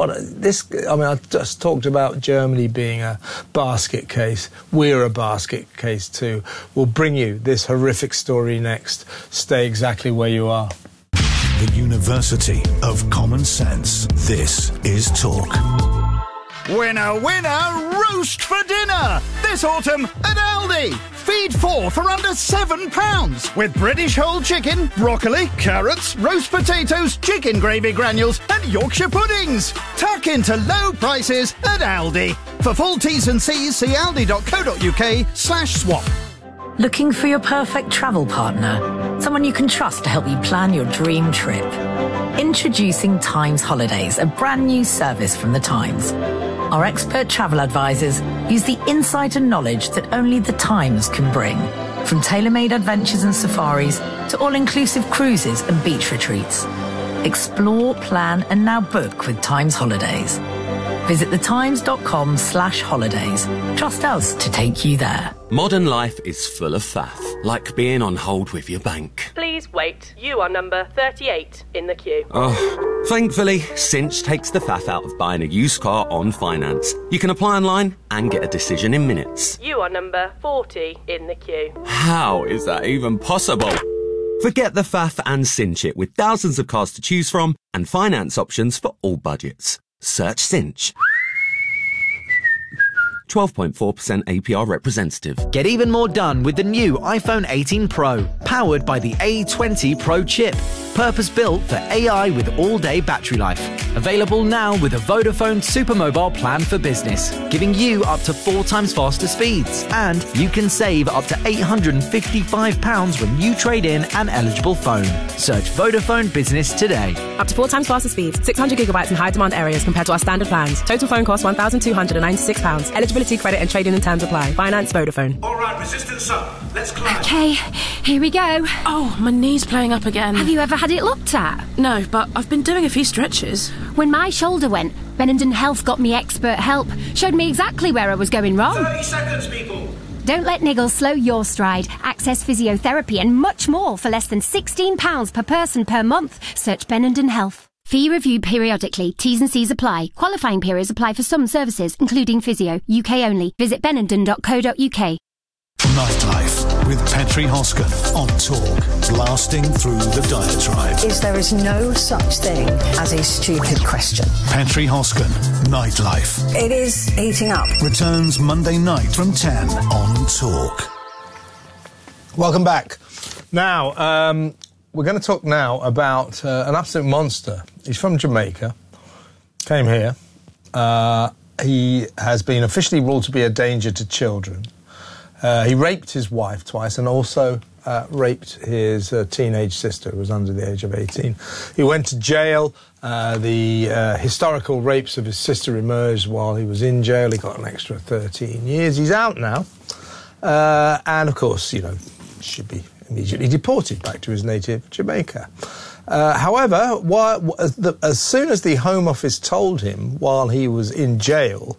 Speaker 2: I just talked about Germany being a basket case. We're a basket case too. We'll bring you this horrific story next. Stay exactly where you are.
Speaker 1: The University of Common Sense. This is Talk.
Speaker 18: Winner, winner, roast for dinner! This autumn at Aldi. Feed 4 for under £7 with British whole chicken, broccoli, carrots, roast potatoes, chicken gravy granules and Yorkshire puddings. Tuck into low prices at Aldi. For full T's and C's, see aldi.co.uk/swap.
Speaker 19: Looking for your perfect travel partner? Someone you can trust to help you plan your dream trip? Introducing Times Holidays, a brand new service from the Times. Our expert travel advisors use the insight and knowledge that only the Times can bring. From tailor-made adventures and safaris to all-inclusive cruises and beach retreats. Explore, plan and now book with Times Holidays. Visit thetimes.com/holidays. Trust us to take you there.
Speaker 10: Modern life is full of faff, like being on hold with your bank.
Speaker 20: Please wait. You are number 38 in the queue.
Speaker 10: Oh, thankfully, Cinch takes the faff out of buying a used car on finance. You can apply online and get a decision in minutes.
Speaker 20: You are number 40 in the queue.
Speaker 10: How is that even possible? Forget the faff and Cinch it with thousands of cars to choose from and finance options for all budgets. Search Cinch. 12.4% APR representative.
Speaker 21: Get even more done with the new iPhone 18 Pro, powered by the A20 Pro chip. Purpose-built for AI with all-day battery life. Available now with a Vodafone Supermobile plan for business, giving you up to 4 times faster speeds. And you can save up to £855 when you trade in an eligible phone. Search Vodafone Business today.
Speaker 22: Up to 4 times faster speeds, 600 gigabytes in high-demand areas compared to our standard plans. Total phone cost £1,296. Eligibility, credit and trading and terms apply. Finance Vodafone.
Speaker 23: All right, resistance up. Let's climb.
Speaker 9: Okay, here we go.
Speaker 22: Oh, my knee's playing up again.
Speaker 9: Have you ever had it looked at?
Speaker 22: No, but I've been doing a few stretches.
Speaker 9: When my shoulder went, Benenden Health got me expert help. Showed me exactly where I was going wrong.
Speaker 23: 30 seconds, people.
Speaker 9: Don't let niggles slow your stride. Access physiotherapy and much more for less than £16 per person per month. Search Benenden Health. Fee reviewed periodically. T's and C's apply. Qualifying periods apply for some services, including physio. UK only. Visit benenden.co.uk.
Speaker 1: Nightlife with Petri Hosken on Talk, blasting through the diatribe.
Speaker 24: There is no such thing as a stupid question.
Speaker 1: Petri Hosken, Nightlife.
Speaker 24: It is heating up.
Speaker 1: Returns Monday night from 10 on Talk.
Speaker 2: Welcome back. Now, we're going to talk now about an absolute monster. He's from Jamaica, came here. He has been officially ruled to be a danger to children. He raped his wife twice and also raped his teenage sister, who was under the age of 18. He went to jail. The historical rapes of his sister emerged while he was in jail. He got an extra 13 years. He's out now. And, of course, should be immediately deported back to his native Jamaica. However, as soon as the Home Office told him while he was in jail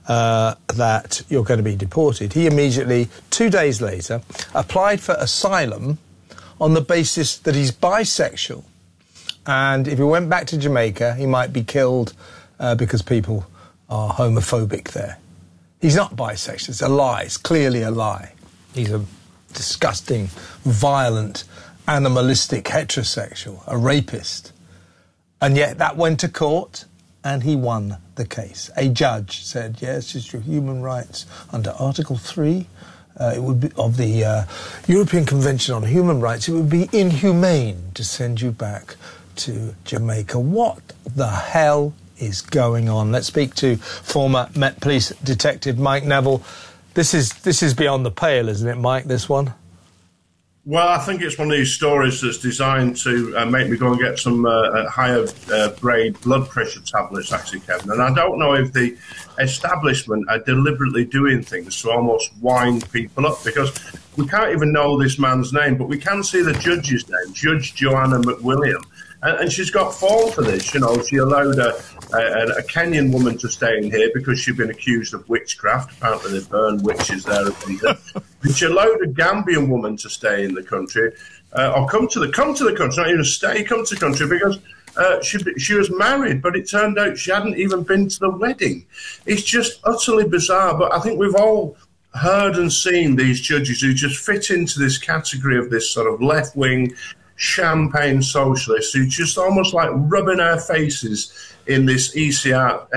Speaker 2: that you're going to be deported, he immediately, 2 days later, applied for asylum on the basis that he's bisexual and if he went back to Jamaica, he might be killed because people are homophobic there. He's not bisexual. It's a lie. It's clearly a lie. He's a disgusting, violent, animalistic heterosexual, a rapist. And yet that went to court and he won the case. A judge said, yes, it's your human rights under Article 3 it would be of the European Convention on Human Rights. It would be inhumane to send you back to Jamaica. What the hell is going on? Let's speak to former Met Police Detective Mike Neville. This is beyond the pale, isn't it, Mike, this one?
Speaker 3: Well, I think it's one of these stories that's designed to make me go and get some higher grade blood pressure tablets, actually, Kevin. And I don't know if the establishment are deliberately doing things to almost wind people up, because we can't even know this man's name, but we can see the judge's name, Judge Joanna McWilliam. And she's got fall for this. You know, she allowed a Kenyan woman to stay in here because she'd been accused of witchcraft. Apparently they burn witches there. And she allowed a Gambian woman to stay in the country, or come to the country, not even stay, come to the country, because she was married, but it turned out she hadn't even been to the wedding. It's just utterly bizarre. But I think we've all heard and seen these judges who just fit into this category of this sort of left-wing champagne socialists who just almost like rubbing our faces in this ECHR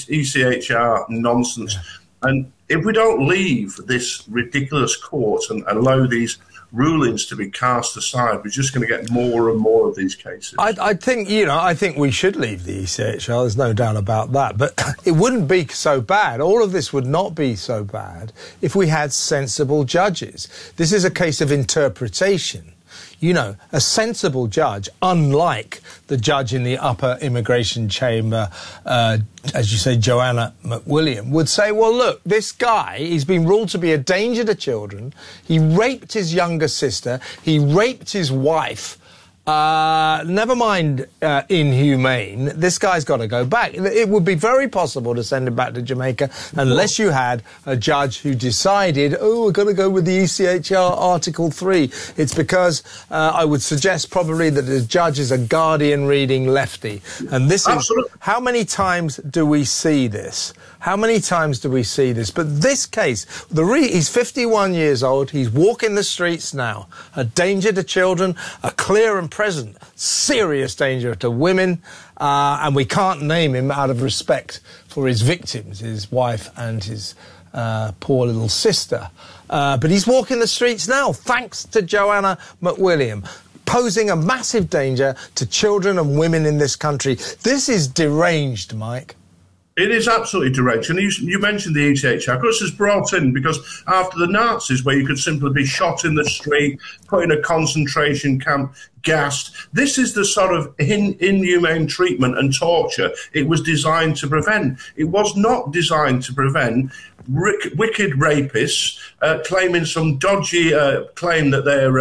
Speaker 3: nonsense. And if we don't leave this ridiculous court and allow these rulings to be cast aside, we're just going to get more and more of these cases.
Speaker 2: I think we should leave the ECHR, there's no doubt about that, but it wouldn't be so bad. All of this would not be so bad if we had sensible judges. This is a case of interpretation. You know, a sensible judge, unlike the judge in the upper immigration chamber, as you say, Joanna McWilliam, would say, well, look, this guy, he's been ruled to be a danger to children. He raped his younger sister. He raped his wife. Never mind inhumane, this guy's got to go back. It would be very possible to send him back to Jamaica unless you had a judge who decided, oh, we're going to go with the ECHR Article 3. It's because I would suggest probably that the judge is a Guardian reading lefty. And this Absolutely. Is... How many times do we see this? How many times do we see this? But this case, he's 51 years old, he's walking the streets now, a danger to children, a clear and present serious danger to women, and we can't name him out of respect for his victims, his wife and his poor little sister. But he's walking the streets now, thanks to Joanna McWilliam, posing a massive danger to children and women in this country. This is deranged, Mike.
Speaker 3: It is absolutely deranged. And you mentioned the ECHR. Of course, it's brought in because after the Nazis, where you could simply be shot in the street, put in a concentration camp, gassed, this is the sort of inhumane treatment and torture it was designed to prevent. It was not designed to prevent wicked rapists claiming some dodgy claim that they're,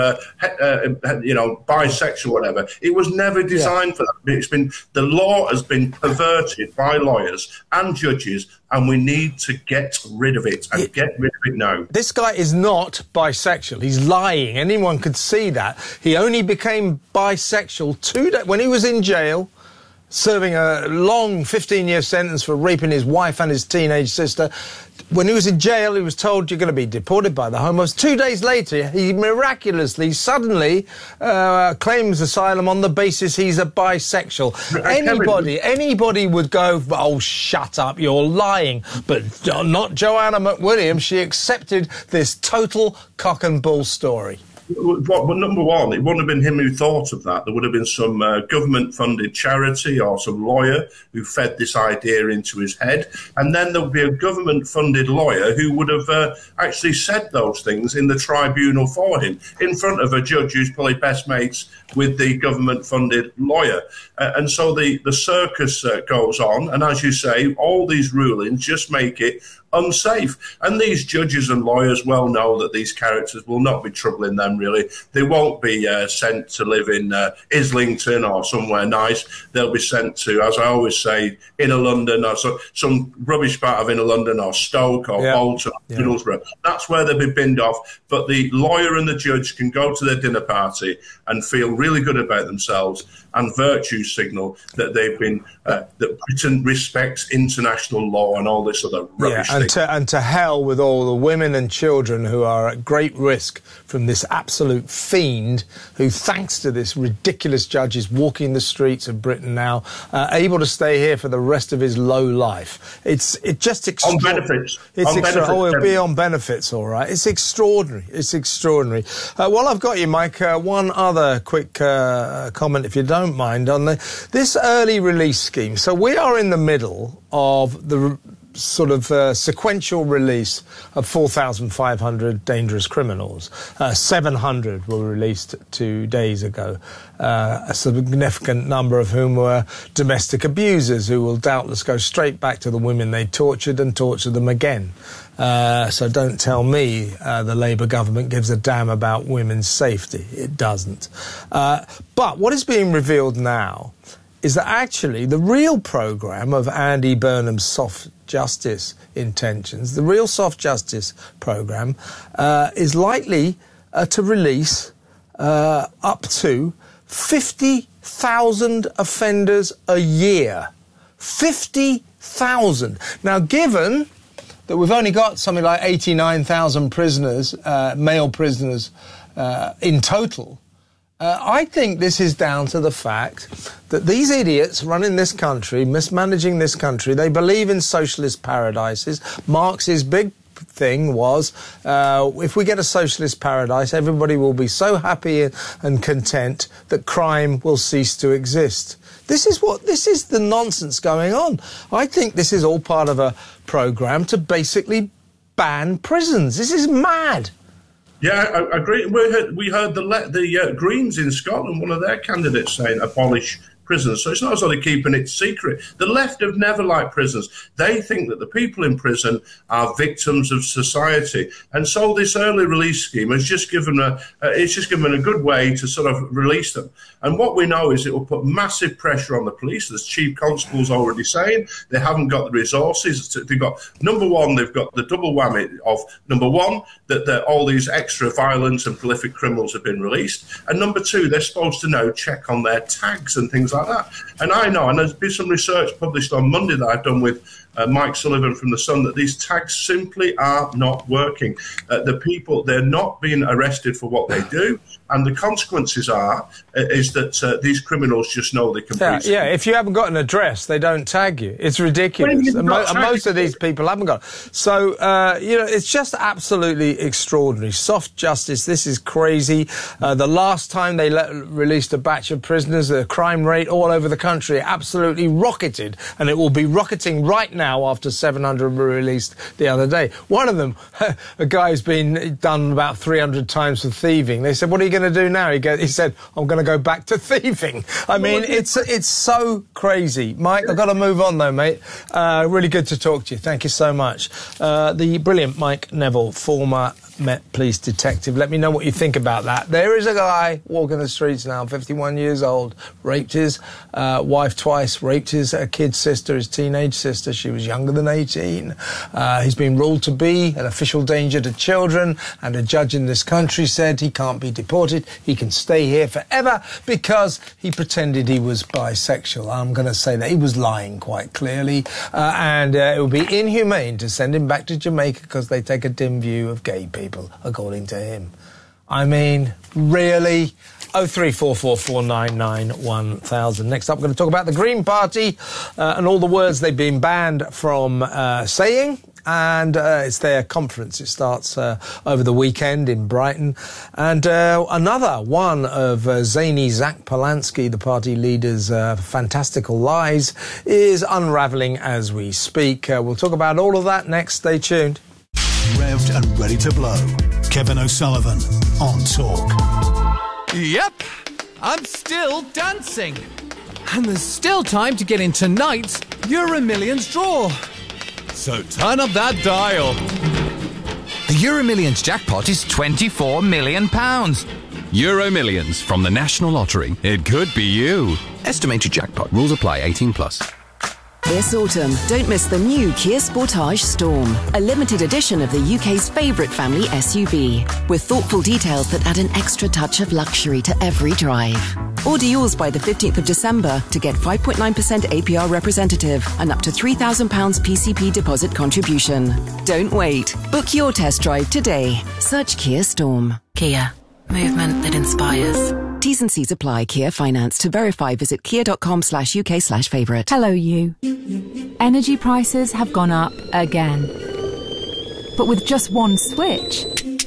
Speaker 3: bisexual or whatever. It was never designed for that. The law has been perverted by lawyers and judges, and we need to get rid of it, and get rid of it now.
Speaker 2: This guy is not bisexual. He's lying. Anyone could see that. He only became bisexual when he was in jail, serving a long 15-year sentence for raping his wife and his teenage sister. When he was in jail, he was told, you're going to be deported by the homos. 2 days later, he miraculously, suddenly claims asylum on the basis he's a bisexual. Anybody would go, oh, shut up, you're lying. But not Joanna McWilliam. She accepted this total cock and bull story.
Speaker 3: Well, number one, it wouldn't have been him who thought of that. There would have been some government-funded charity or some lawyer who fed this idea into his head. And then there would be a government-funded lawyer who would have actually said those things in the tribunal for him, in front of a judge who's probably best mates with the government-funded lawyer. And so the circus goes on. And as you say, all these rulings just make it unsafe. And these judges and lawyers well know that these characters will not be troubling them, really. They won't be sent to live in Islington or somewhere nice. They'll be sent to, as I always say, Inner London or some rubbish part of Inner London or Stoke or Bolton or Middlesbrough. That's where they'll be binned off. But the lawyer and the judge can go to their dinner party and feel really good about themselves and virtue signal that they've been that Britain respects international law and all this other rubbish thing.
Speaker 2: And to hell with all the women and children who are at great risk from this absolute fiend who, thanks to this ridiculous judge, is walking the streets of Britain now, able to stay here for the rest of his low life. It's just extraordinary.
Speaker 3: On benefits.
Speaker 2: It'll be on benefits, all right. It's extraordinary. It's extraordinary. While I've got you, Mike, one other quick comment, if you don't mind, on this early release scheme. So we are in the middle of the sort of sequential release of 4,500 dangerous criminals. 700 were released 2 days ago, a significant number of whom were domestic abusers who will doubtless go straight back to the women they tortured and torture them again. So don't tell me the Labour government gives a damn about women's safety. It doesn't. But what is being revealed now is that actually the real programme of Andy Burnham's soft justice intentions, the real soft justice programme, is likely to release up to 50,000 offenders a year. 50,000. Now, given that we've only got something like 89,000 prisoners, male prisoners, in total, I think this is down to the fact that these idiots running this country, mismanaging this country, they believe in socialist paradises. Marx's big thing was, if we get a socialist paradise, everybody will be so happy and content that crime will cease to exist. This is the nonsense going on. I think this is all part of a programme to basically ban prisons. This is mad.
Speaker 3: Yeah, I agree. We heard the Greens in Scotland, one of their candidates, saying abolish prisons. So it's not as though they're keeping it secret. The left have never liked prisons. They think that the people in prison are victims of society. And so this early release scheme has just given a good way to sort of release them. And what we know is it will put massive pressure on the police, as Chief Constable's already saying. They haven't got the resources. They've got, number one, they've got the double whammy of, number one, that all these extra violent and prolific criminals have been released. And number two, they're supposed to now check on their tags and things like that. And I know, and there's been some research published on Monday that I've done with Mike Sullivan from The Sun, that these tags simply are not working. The people, they're not being arrested for what they do, and the consequences is that these criminals just know they can beat
Speaker 2: Yeah, if you haven't got an address, they don't tag you. It's ridiculous. And most of these people haven't got it. So, it's just absolutely extraordinary. Soft justice, this is crazy. The last time they released a batch of prisoners, the crime rate all over the country absolutely rocketed, and it will be rocketing right now after 700 were released the other day. One of them, a guy's been done about 300 times for thieving. They said, what are you going to do now? He said, I'm going to go back to thieving. I mean, it's so crazy. Mike, I've got to move on though, mate. Really good to talk to you. Thank you so much. The brilliant Mike Neville, former Met Police detective. Let me know what you think about that. There is a guy walking the streets now, 51 years old, raped his wife twice, raped his kid sister, his teenage sister. She was younger than 18. He's been ruled to be an official danger to children, and a judge in this country said he can't be deported. He can stay here forever because he pretended he was bisexual. I'm going to say that he was lying quite clearly, and it would be inhumane to send him back to Jamaica because they take a dim view of gay people, according to him. I mean, really? 03444991000. Next up, we're going to talk about the Green Party and all the words they've been banned from saying. And it's their conference. It starts over the weekend in Brighton. And another one of zany Zach Polanski, the party leader's fantastical lies, is unravelling as we speak. We'll talk about all of that next. Stay tuned.
Speaker 1: Revved and ready to blow. Kevin O'Sullivan on Talk.
Speaker 4: Yep, I'm still dancing. And there's still time to get in tonight's Euro Millions draw. So turn up that dial.
Speaker 5: The Euro Millions jackpot is £24 million.
Speaker 6: Euro Millions from the National Lottery. It could be you.
Speaker 5: Estimated jackpot. Rules apply. 18+.
Speaker 7: This autumn, don't miss the new Kia Sportage Storm, a limited edition of the UK's favourite family SUV, with thoughtful details that add an extra touch of luxury to every drive. Order yours by the 15th of December to get 5.9% APR representative and up to £3,000 PCP deposit contribution. Don't wait. Book your test drive today. Search Kia Storm.
Speaker 9: Kia. Movement that inspires.
Speaker 7: T's and C's apply. Kia Finance. To verify, visit kia.com/UK/favourite.
Speaker 8: Hello, you. Energy prices have gone up again. But with just one switch,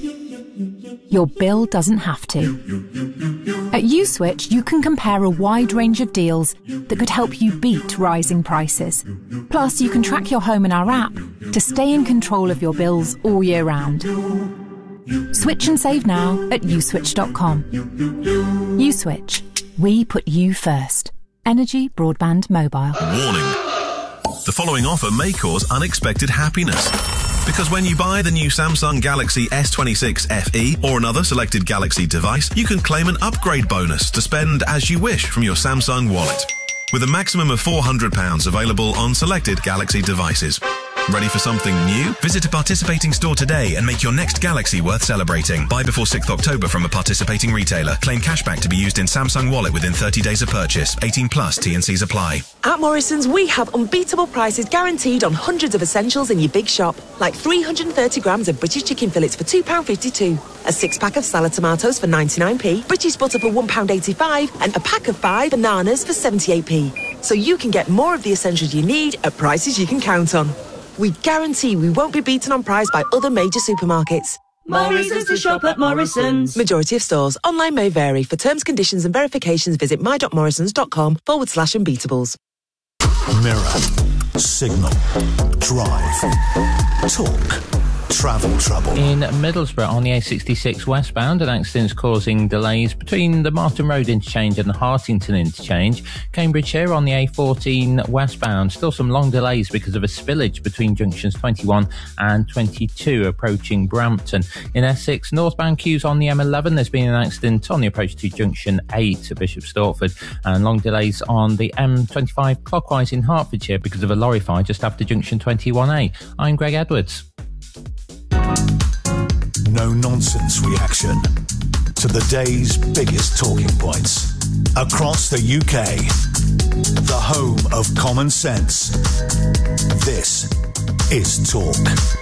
Speaker 8: your bill doesn't have to. At USwitch, you can compare a wide range of deals that could help you beat rising prices. Plus, you can track your home in our app to stay in control of your bills all year round. Switch and save now at uswitch.com. USwitch. We put you first. Energy, broadband, mobile.
Speaker 25: Warning. The following offer may cause unexpected happiness. Because when you buy the new Samsung Galaxy S26 FE or another selected Galaxy device, you can claim an upgrade bonus to spend as you wish from your Samsung wallet. With a maximum of £400 available on selected Galaxy devices. Ready for something new? Visit a participating store today and make your next Galaxy worth celebrating. Buy before 6th October from a participating retailer. Claim cashback to be used in Samsung Wallet within 30 days of purchase. 18+, T&Cs apply.
Speaker 26: At Morrison's, we have unbeatable prices guaranteed on hundreds of essentials in your big shop. Like 330 grams of British chicken fillets for £2.52. A 6-pack of salad tomatoes for 99p. British butter for £1.85. And a pack of 5 bananas for 78p. So you can get more of the essentials you need at prices you can count on. We guarantee we won't be beaten on price by other major supermarkets.
Speaker 27: More reasons to shop at Morrison's.
Speaker 26: Majority of stores. Online may vary. For terms, conditions and verifications, visit my.morrisons.com/unbeatables.
Speaker 1: Mirror, signal, drive, talk, travel trouble.
Speaker 12: In Middlesbrough on the A66 westbound, an accident's causing delays between the Martin Road interchange and the Hartington interchange. Cambridgeshire on the A14 westbound, still some long delays because of a spillage between junctions 21 and 22 approaching Brampton. In Essex, northbound queues on the M11. There's been an accident on the approach to junction 8 at Bishop Stortford, and long delays on the M25 clockwise in Hertfordshire because of a lorry fire just after junction 21A. I'm Greg Edwards.
Speaker 1: No-nonsense reaction to the day's biggest talking points. Across the UK, the home of common sense. This is Talk.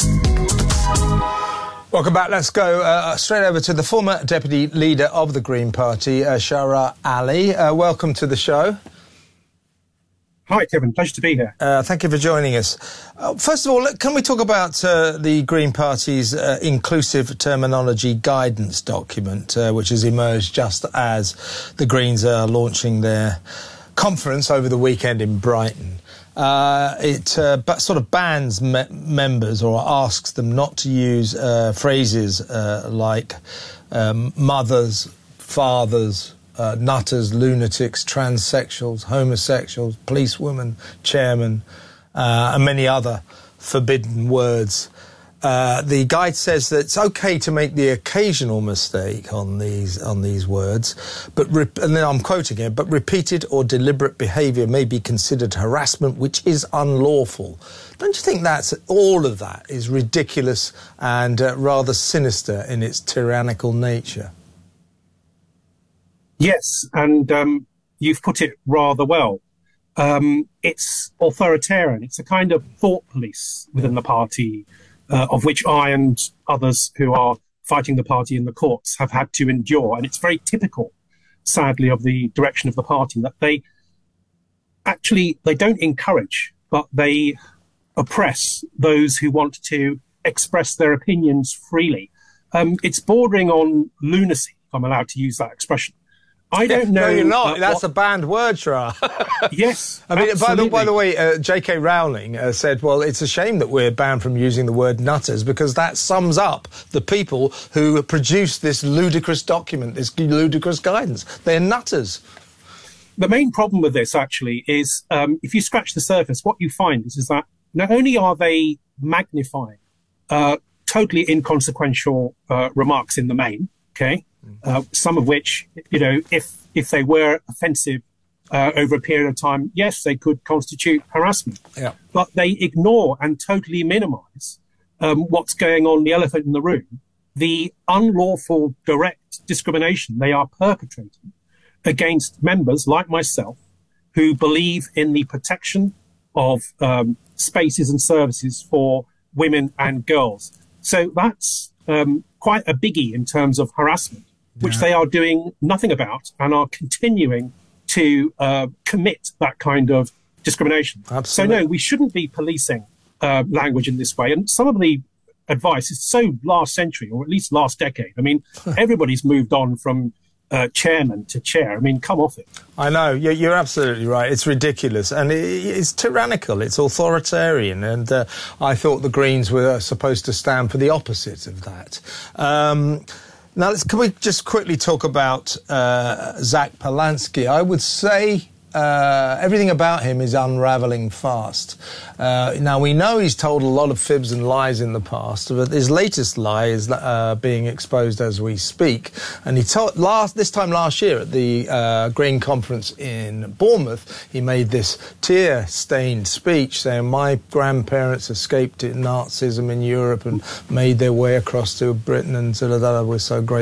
Speaker 2: Welcome back. Let's go straight over to the former deputy leader of the Green Party, Shahra Ali. Welcome to the show.
Speaker 28: Hi, Kevin. Pleasure to be here.
Speaker 2: Thank you for joining us. First of all, can we talk about the Green Party's inclusive terminology guidance document, which has emerged just as the Greens are launching their conference over the weekend in Brighton. It sort of bans members or asks them not to use phrases like mothers, fathers, nutters, lunatics, transsexuals, homosexuals, policewomen, chairmen, and many other forbidden words. The guide says that it's okay to make the occasional mistake on these words, but and then I'm quoting here, but repeated or deliberate behaviour may be considered harassment, which is unlawful. Don't you think all of that is ridiculous and rather sinister in its tyrannical nature?
Speaker 28: Yes, and you've put it rather well. It's authoritarian. It's a kind of thought police within the party, of which I and others who are fighting the party in the courts have had to endure. And it's very typical, sadly, of the direction of the party that they don't encourage, but they oppress those who want to express their opinions freely. It's bordering on lunacy, if I'm allowed to use that expression. I don't know.
Speaker 2: No, you're not. That's a banned word, Shah.
Speaker 28: Yes.
Speaker 2: I mean, by the way, J.K. Rowling said, well, it's a shame that we're banned from using the word nutters because that sums up the people who produced this ludicrous document, this ludicrous guidance. They're nutters.
Speaker 28: The main problem with this, actually, is if you scratch the surface, what you find is that not only are they magnifying totally inconsequential remarks in the main, okay, some of which, if they were offensive over a period of time, yes, they could constitute harassment.
Speaker 2: Yeah.
Speaker 28: But they ignore and totally minimize what's going on, the elephant in the room, the unlawful direct discrimination they are perpetrating against members like myself who believe in the protection of spaces and services for women and girls. So that's quite a biggie in terms of harassment, which they are doing nothing about and are continuing to commit that kind of discrimination.
Speaker 2: Absolutely.
Speaker 28: So no, we shouldn't be policing language in this way. And some of the advice is so last century, or at least last decade. I mean, everybody's moved on from chairman to chair. I mean, come off it.
Speaker 2: I know, you're absolutely right. It's ridiculous and it's tyrannical, it's authoritarian, and I thought the Greens were supposed to stand for the opposite of that. Now, can we just quickly talk about Zach Polanski? I would say everything about him is unravelling fast. Now, we know he's told a lot of fibs and lies in the past, but his latest lie is being exposed as we speak. And he told this time last year at the Green Conference in Bournemouth, he made this tear-stained speech saying, my grandparents escaped Nazism in Europe and made their way across to Britain, and we're so grateful.